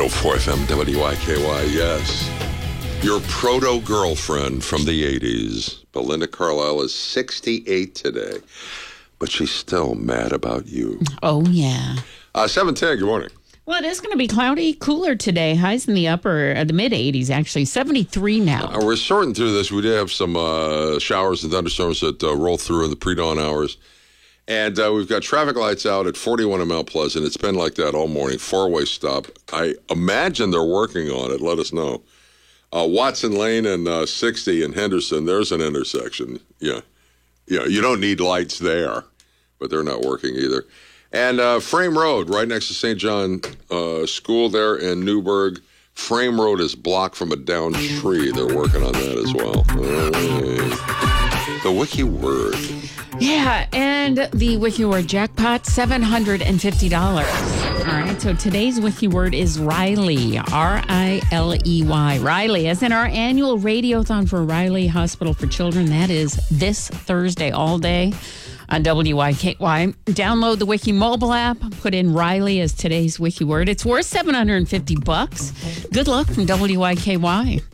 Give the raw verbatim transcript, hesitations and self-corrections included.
four F M W I K Y, yes. Your proto-girlfriend from the eighties. Belinda Carlisle is sixty-eight today, but she's still mad about you. Oh, yeah. Uh, seven ten, good morning. Well, it is going to be cloudy, cooler today. Highs in the upper, uh, the mid-eighties, actually. seventy-three now. Uh, we're sorting through this. We did have some uh, showers and thunderstorms that uh, roll through in the pre-dawn hours. And uh, we've got traffic lights out at forty-one in Mount Pleasant. It's been like that all morning. Four-way stop. I imagine they're working on it. Let us know. Uh, Watson Lane and uh, sixty in Henderson, there's an intersection. Yeah. Yeah, you don't need lights there, but they're not working either. And uh, Frame Road, right next to Saint John uh, School there in Newburgh. Frame Road is blocked from a downed tree. They're working on that as well. Right. The Wiki Word. Yeah, and the Wiki Word jackpot, seven hundred fifty dollars. All right, so today's Wiki Word is Riley, R I L E Y. Riley, as in our annual radiothon for Riley Hospital for Children. That is this Thursday all day on W I K Y. Download the Wiki mobile app, put in Riley as today's Wiki Word. It's worth seven hundred fifty bucks. Good luck from W I K Y.